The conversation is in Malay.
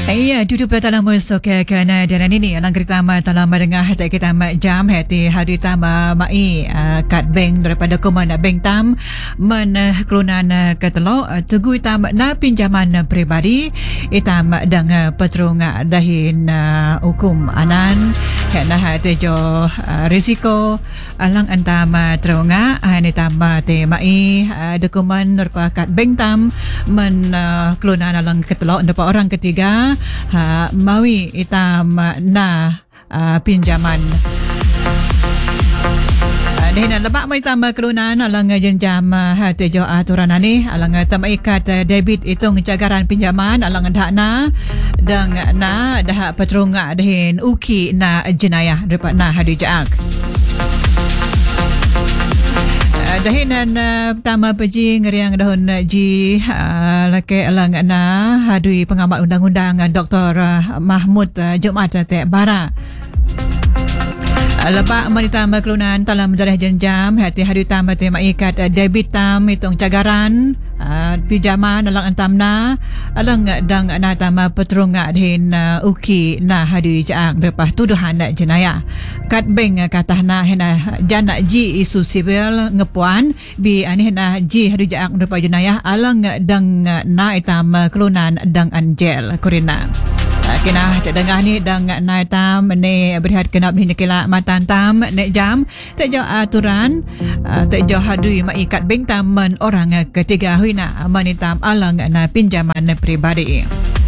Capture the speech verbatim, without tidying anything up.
Iya, duduk dalam musuh ke kena dan ini alang kita dalam mendengar hati kita jam hati hari tama mai kat bank daripada Komanda Bank Tam men kelunan ketelo tugu tam na pinjaman pribadi itam dang petrung dahin hukum anan hena hati jo risiko alang antam terunga hani tam te mai dokumen daripada kat Bank Tam men kelunan alang ketelo dapat orang ketiga ha, mawi itam na uh, pinjaman uh, dahina lebak mai tambah kelunan alang jenjam ha tejo aturan ani alang tam ikat uh, debit hitung cagaran pinjaman alang dakna dang na dah petrung dahin uki na jenayah dapat na hadijaak dahinan uh, pertama peji ngeriang dahun ji uh, laki alang na hadui pengamat undang-undang uh, Doktor uh, Mahmud uh, Jumat uh, Tek Bara uh, lepak wanita kelunan dalam darah jenjam hati hadui tambah tema ikat uh, debit tam hitung cagaran uh, pinjaman alang antamna alang dang na tama petrung dahin uh, uki na hadui jaang lepas tuduhan uh, jenayah kat bank uh, katahna hena jana ji isu sivil ngepuan bi ani hena ji hadui jaang lepas jenayah alang dang uh, na itam uh, kelunan dang anjel kurina kena terdengar ni dang na tam ne berhad kena bini kela matan tam nek jam tak jauh aturan tak jauh hadui mai kat bank tam men orang ketiga huina manitam alang na pinjaman pribadi.